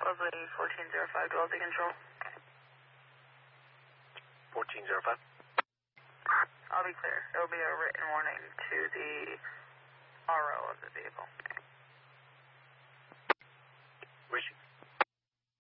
Lovely 1405, Dwellsy Control. 1405. I'll be clear. There will be a written warning to the RO of the vehicle.